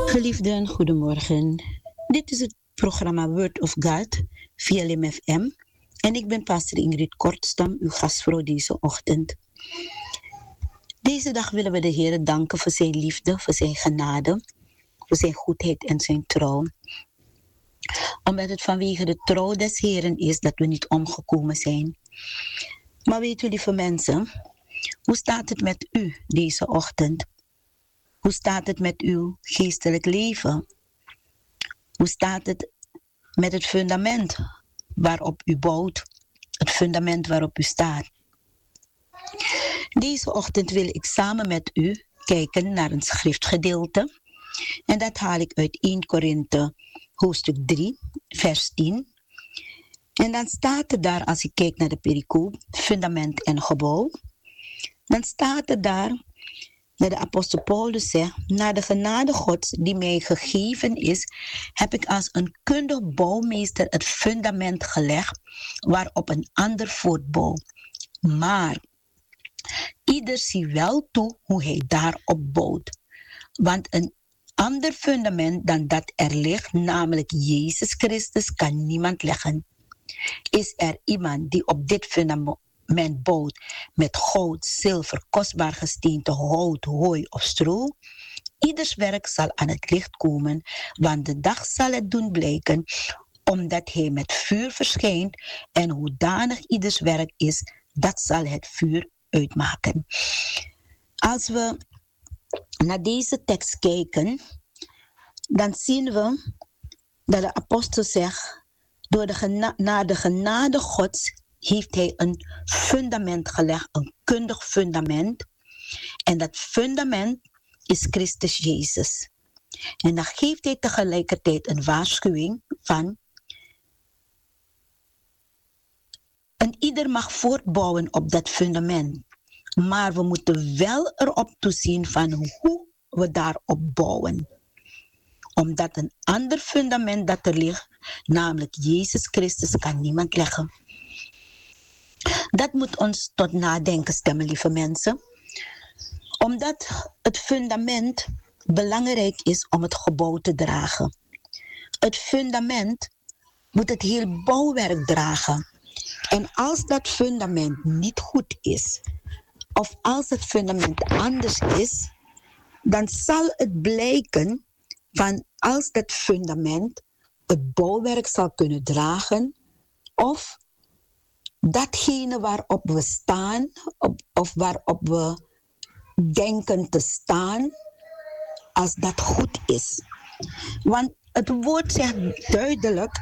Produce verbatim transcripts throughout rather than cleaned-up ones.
Geliefden, goedemorgen. Dit is het programma Word of God via L M F M. En ik ben pastor Ingrid Kortstam, uw gastvrouw deze ochtend. Deze dag willen we de Heer danken voor zijn liefde, voor zijn genade, voor zijn goedheid en zijn trouw. Omdat het vanwege de trouw des Heeren is dat we niet omgekomen zijn. Maar weet u, lieve mensen, hoe staat het met u deze ochtend? Hoe staat het met uw geestelijk leven? Hoe staat het met het fundament waarop u bouwt? Het fundament waarop u staat. Deze ochtend wil ik samen met u kijken naar een schriftgedeelte. En dat haal ik uit eerste Korinthe hoofdstuk drie, vers tien. En dan staat er daar, als ik kijk naar de pericoop, fundament en gebouw. Dan staat er daar, dat de apostel Paulus zegt, naar de genade Gods die mij gegeven is, heb ik als een kundig bouwmeester het fundament gelegd, waarop een ander voortbouwt. Maar ieder ziet wel toe hoe hij daarop bouwt. Want een ander fundament dan dat er ligt, namelijk Jezus Christus, kan niemand leggen. Is er iemand die op dit fundament bouwt met goud, zilver, kostbaar gesteente, hout, hooi of stro? Ieders werk zal aan het licht komen, want de dag zal het doen blijken, omdat hij met vuur verschijnt en hoedanig ieders werk is, dat zal het vuur uitmaken. Als we naar deze tekst kijken, dan zien we dat de apostel zegt, door de gena- naar de genade Gods heeft hij een fundament gelegd, een kundig fundament. En dat fundament is Christus Jezus. En dan geeft hij tegelijkertijd een waarschuwing van, en ieder mag voortbouwen op dat fundament. Maar we moeten wel erop toezien van hoe we daarop bouwen. Omdat een ander fundament dat er ligt, namelijk Jezus Christus, kan niemand leggen. Dat moet ons tot nadenken stemmen, lieve mensen. Omdat het fundament belangrijk is om het gebouw te dragen. Het fundament moet het heel bouwwerk dragen. En als dat fundament niet goed is, of als het fundament anders is, dan zal het blijken van als dat fundament het bouwwerk zal kunnen dragen, of datgene waarop we staan, op, of waarop we denken te staan, als dat goed is. Want het woord zegt duidelijk,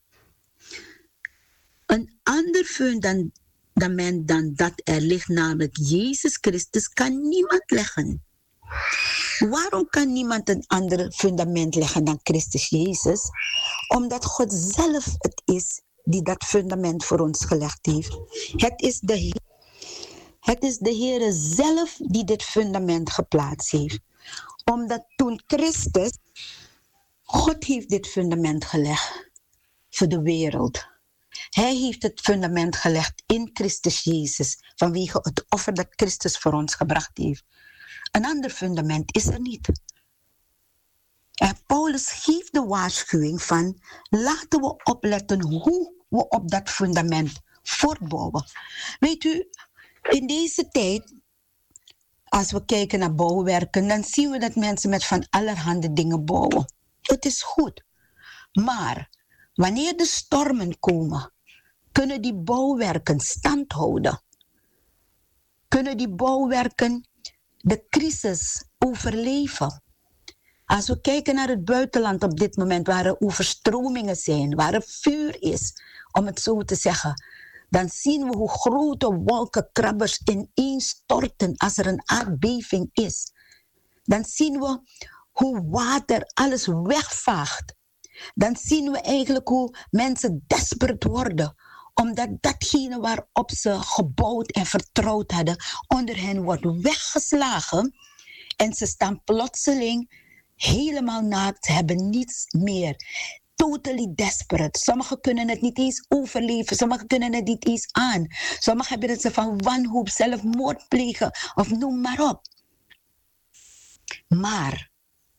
een ander fundament dan dat er ligt, namelijk Jezus Christus, kan niemand leggen. Waarom kan niemand een ander fundament leggen dan Christus Jezus? Omdat God zelf het is die dat fundament voor ons gelegd heeft. Het is de, het is de Heere zelf die dit fundament geplaatst heeft. Omdat toen Christus, God heeft dit fundament gelegd voor de wereld. Hij heeft het fundament gelegd in Christus Jezus, vanwege het offer dat Christus voor ons gebracht heeft. Een ander fundament is er niet. En Paulus geeft de waarschuwing van, laten we opletten hoe we op dat fundament voortbouwen. Weet u, in deze tijd, als we kijken naar bouwwerken, dan zien we dat mensen met van allerhande dingen bouwen. Het is goed. Maar wanneer de stormen komen, kunnen die bouwwerken stand houden. Kunnen die bouwwerken de crisis overleven. Als we kijken naar het buitenland op dit moment, waar er overstromingen zijn, waar er vuur is, om het zo te zeggen, dan zien we hoe grote wolkenkrabbers ineenstorten als er een aardbeving is. Dan zien we hoe water alles wegvaagt. Dan zien we eigenlijk hoe mensen desperate worden, omdat datgene waarop ze gebouwd en vertrouwd hadden, onder hen wordt weggeslagen. En ze staan plotseling helemaal naakt, hebben niets meer. Totally desperate. Sommigen kunnen het niet eens overleven. Sommigen kunnen het niet eens aan. Sommigen hebben het van wanhoop, zelfmoord plegen of noem maar op. Maar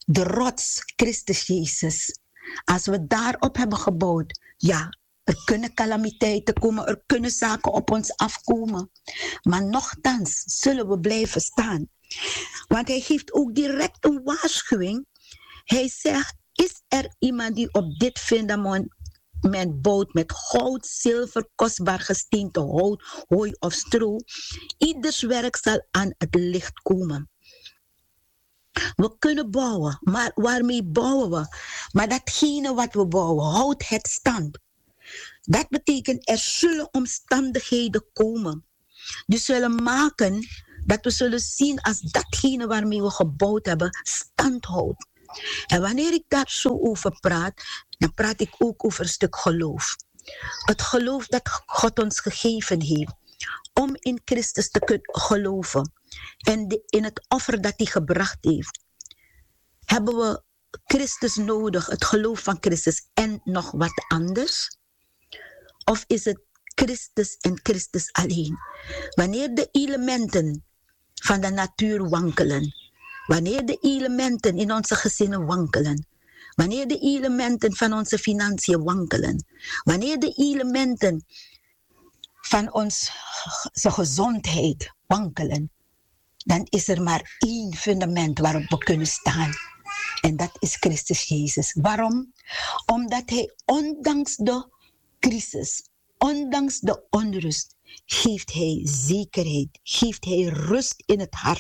de rots, Christus Jezus. Als we daarop hebben gebouwd, ja, er kunnen calamiteiten komen, er kunnen zaken op ons afkomen. Maar nochtans zullen we blijven staan. Want hij geeft ook direct een waarschuwing. Hij zegt, is er iemand die op dit fundament bouwt met goud, zilver, kostbaar gesteente hout, hooi of stro? Ieders werk zal aan het licht komen. We kunnen bouwen, maar waarmee bouwen we? Maar datgene wat we bouwen, houdt het stand. Dat betekent, er zullen omstandigheden komen. Die zullen maken dat we zullen zien als datgene waarmee we gebouwd hebben, stand houdt. En wanneer ik daar zo over praat, dan praat ik ook over een stuk geloof. Het geloof dat God ons gegeven heeft om in Christus te kunnen geloven. En de, in het offer dat hij gebracht heeft. Hebben we Christus nodig, het geloof van Christus en nog wat anders? Of is het Christus en Christus alleen? Wanneer de elementen van de natuur wankelen, wanneer de elementen in onze gezinnen wankelen, wanneer de elementen van onze financiën wankelen, wanneer de elementen van onze gezondheid wankelen, dan is er maar één fundament waarop we kunnen staan. En dat is Christus Jezus. Waarom? Omdat hij ondanks de crisis, ondanks de onrust, geeft hij zekerheid, geeft hij rust in het hart.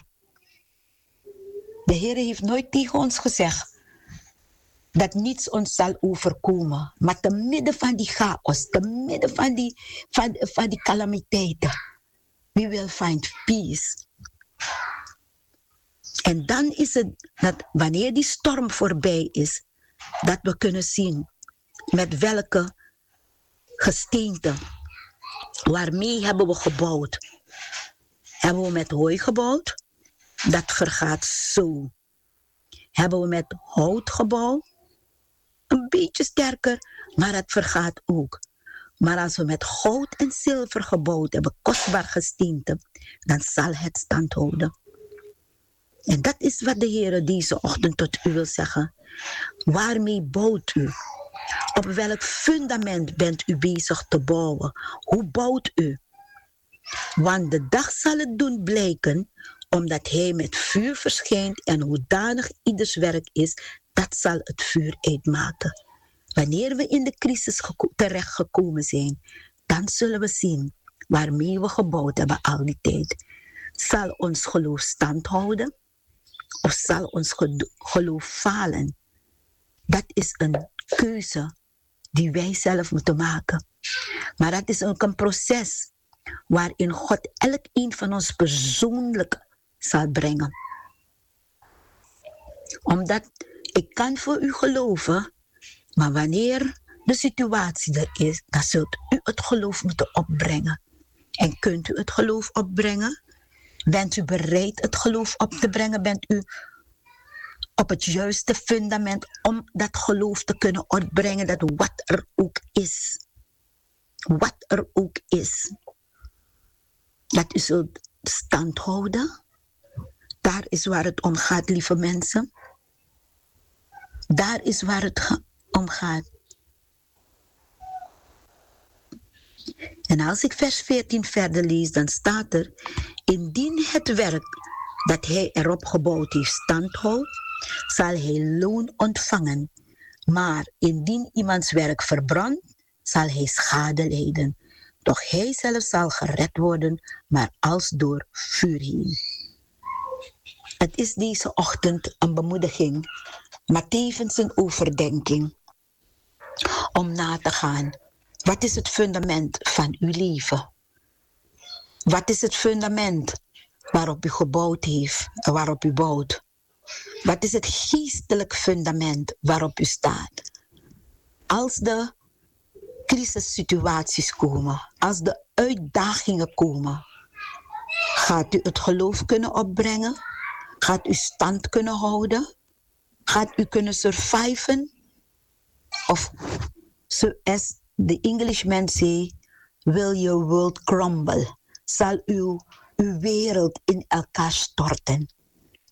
De Heer heeft nooit tegen ons gezegd dat niets ons zal overkomen. Maar te midden van die chaos, te midden van die, van, van die calamiteiten, we will find peace. En dan is het dat wanneer die storm voorbij is, dat we kunnen zien met welke gesteente, waarmee hebben we gebouwd. Hebben we met hooi gebouwd? Dat vergaat zo. Hebben we met hout gebouwd? Een beetje sterker, maar het vergaat ook. Maar als we met goud en zilver gebouwd hebben, kostbaar gesteente, dan zal het stand houden. En dat is wat de Heer deze ochtend tot u wil zeggen. Waarmee bouwt u? Op welk fundament bent u bezig te bouwen? Hoe bouwt u? Want de dag zal het doen blijken, omdat hij met vuur verschijnt en hoedanig ieders werk is, dat zal het vuur uitmaken. Wanneer we in de crisis geko- terechtgekomen zijn, dan zullen we zien waarmee we gebouwd hebben al die tijd. Zal ons geloof stand houden? Of zal ons geloof falen? Dat is een keuze die wij zelf moeten maken. Maar dat is ook een proces waarin God elk een van ons persoonlijk zal brengen. Omdat ik kan voor u geloven, maar wanneer de situatie er is, dan zult u het geloof moeten opbrengen. En kunt u het geloof opbrengen? Bent u bereid het geloof op te brengen? Bent u op het juiste fundament om dat geloof te kunnen opbrengen, dat wat er ook is, wat er ook is, dat u zult stand houden? Daar is waar het om gaat, lieve mensen. Daar is waar het ge- om gaat. En als ik vers veertien verder lees, dan staat er: indien het werk dat hij erop gebouwd heeft stand houdt, zal hij loon ontvangen. Maar indien iemands werk verbrandt, zal hij schade lijden. Doch hij zelf zal gered worden, maar als door vuur heen. Het is deze ochtend een bemoediging, maar tevens een overdenking. Om na te gaan, wat is het fundament van uw leven? Wat is het fundament waarop u gebouwd heeft en waarop u bouwt? Wat is het geestelijk fundament waarop u staat? Als de crisissituaties komen, als de uitdagingen komen, gaat u het geloof kunnen opbrengen? Gaat u stand kunnen houden? Gaat u kunnen surviven? Of zoals de Englishman zei, will your world crumble? Zal uw, uw wereld in elkaar storten?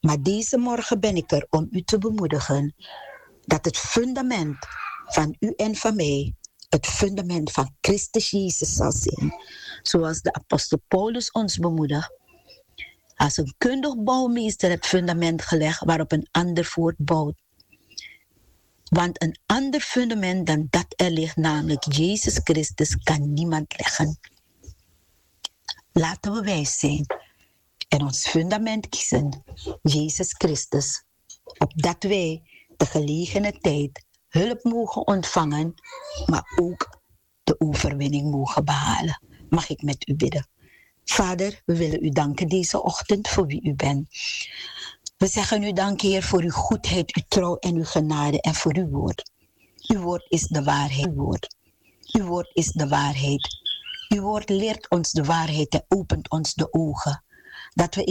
Maar deze morgen ben ik er om u te bemoedigen dat het fundament van u en van mij het fundament van Christus Jezus zal zijn. Zoals de apostel Paulus ons bemoedigt. Als een kundig bouwmeester het fundament gelegd waarop een ander voortbouwt. Want een ander fundament dan dat er ligt, namelijk Jezus Christus, kan niemand leggen. Laten we wijs zijn en ons fundament kiezen, Jezus Christus, opdat wij de gelegen tijd hulp mogen ontvangen, maar ook de overwinning mogen behalen. Mag ik met u bidden? Vader, we willen u danken deze ochtend voor wie u bent. We zeggen u dank, Heer, voor uw goedheid, uw trouw en uw genade en voor uw woord. Uw woord is de waarheid. Uw woord, uw woord is de waarheid. Uw woord leert ons de waarheid en opent ons de ogen. Dat we